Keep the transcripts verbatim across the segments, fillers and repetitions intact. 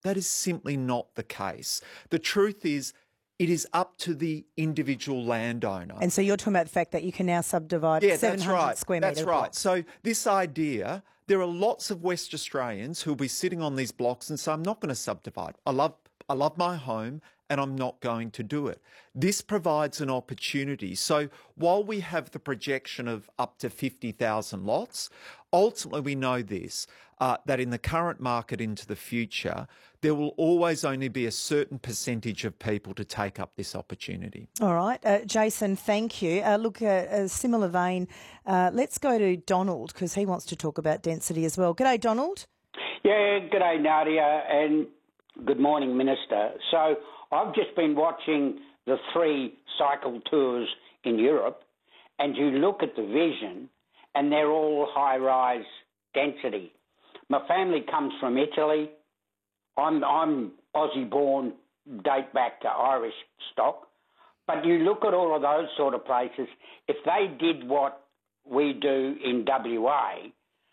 That is simply not the case. The truth is, it is up to the individual landowner. And so you're talking about the fact that you can now subdivide yeah, seven hundred that's right. square metre That's right. blocks. So this idea, there are lots of West Australians who'll be sitting on these blocks and say, I'm not going to subdivide. I love, I love my home and I'm not going to do it. This provides an opportunity. So while we have the projection of up to fifty thousand lots, ultimately we know this, uh, that in the current market into the future, there will always only be a certain percentage of people to take up this opportunity. All right. Uh, Jason, thank you. Uh, look, uh, a similar vein, uh, let's go to Donald because he wants to talk about density as well. G'day, Donald. Yeah, g'day, Nadia, and good morning, Minister. So I've just been watching the three cycle tours in Europe, and you look at the vision, and they're all high-rise density. My family comes from Italy. I'm, I'm Aussie-born, date back to Irish stock. But you look at all of those sort of places, if they did what we do in W A,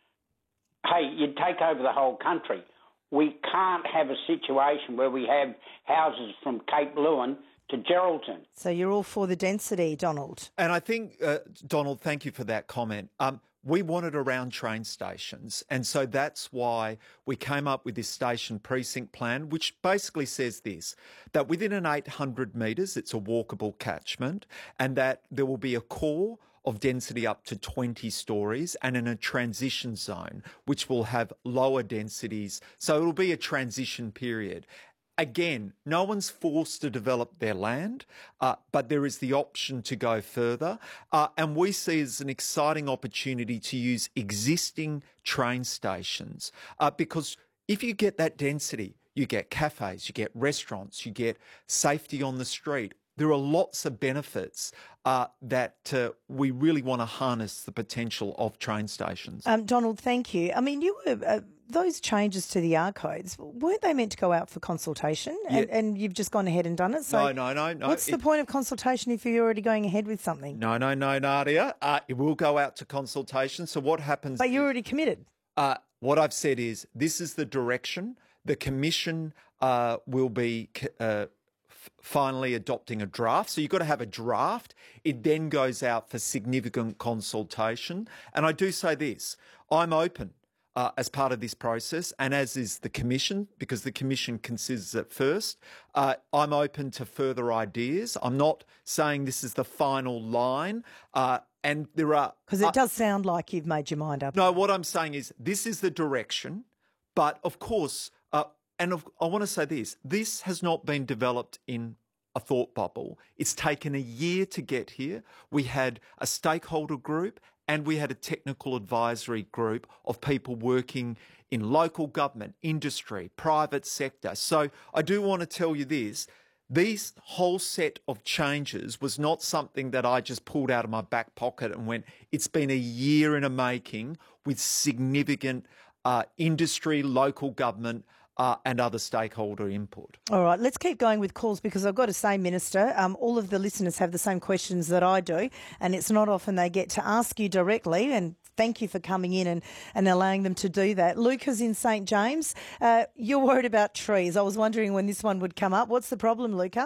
hey, you'd take over the whole country. We can't have a situation where we have houses from Cape Leeuwin to Geraldton. So you're all for the density, Donald. And I think, uh, Donald, thank you for that comment. Um, we want it around train stations. And so that's why we came up with this station precinct plan, which basically says this, that within an eight hundred metres, it's a walkable catchment, and that there will be a core of density up to twenty stories and in a transition zone, which will have lower densities. So it'll be a transition period. Again, no one's forced to develop their land, uh, but there is the option to go further. Uh, and we see it as an exciting opportunity to use existing train stations uh, because if you get that density, you get cafes, you get restaurants, you get safety on the street. There are lots of benefits uh, that uh, we really want to harness the potential of train stations. Um, Donald, thank you. I mean, you were, uh, those changes to the R codes, weren't they meant to go out for consultation? Yeah. And, and you've just gone ahead and done it? So no, no, no, no. What's it, the point of consultation if you're already going ahead with something? No, no, no, Nadia. Uh, it will go out to consultation. So what happens... But you're already committed. Uh, what I've said is this is the direction. The Commission uh, will be... Uh, finally adopting a draft. So you've got to have a draft. It then goes out for significant consultation. And I do say this, I'm open uh, as part of this process, and as is the Commission, because the Commission considers it first. Uh, I'm open to further ideas. I'm not saying this is the final line. Uh, and there are... Because it uh, does sound like you've made your mind up. No, what I'm saying is this is the direction, but of course... Uh, And I want to say this, this has not been developed in a thought bubble. It's taken a year to get here. We had a stakeholder group and we had a technical advisory group of people working in local government, industry, private sector. So I do want to tell you this, this whole set of changes was not something that I just pulled out of my back pocket and went, it's been a year in a making with significant uh, industry, local government, Uh, and other stakeholder input. All right, let's keep going with calls because I've got to say, Minister, um, all of the listeners have the same questions that I do, and it's not often they get to ask you directly, and thank you for coming in and, and allowing them to do that. Lucas in Saint James, uh, you're worried about trees. I was wondering when this one would come up. What's the problem, Luca?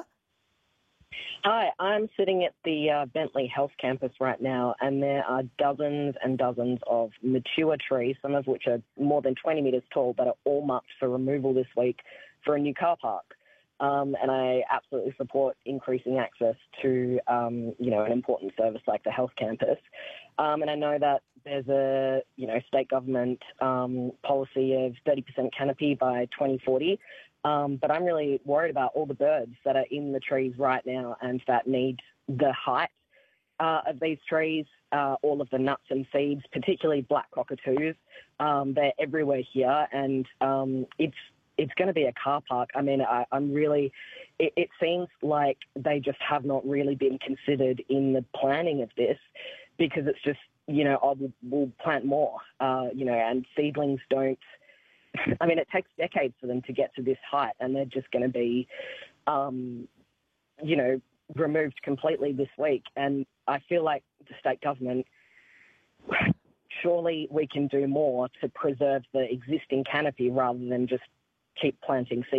Hi, I'm sitting at the uh, Bentley Health Campus right now, and there are dozens and dozens of mature trees, some of which are more than twenty metres tall, that are all marked for removal this week for a new car park. Um, and I absolutely support increasing access to, um, you know, an important service like the health campus. Um, and I know that there's a, you know, state government um, policy of thirty percent canopy by twenty forty. Um, but I'm really worried about all the birds that are in the trees right now and that need the height uh, of these trees, uh, all of the nuts and seeds, particularly black cockatoos. Um, they're everywhere here, and um, it's it's going to be a car park. I mean, I, I'm really, it, it seems like they just have not really been considered in the planning of this because it's just, you know, oh, we'll, we'll plant more, uh, you know, and seedlings don't, I mean, it takes decades for them to get to this height, and they're just going to be, um, you know, removed completely this week. And I feel like the state government, surely we can do more to preserve the existing canopy rather than just keep planting seeds.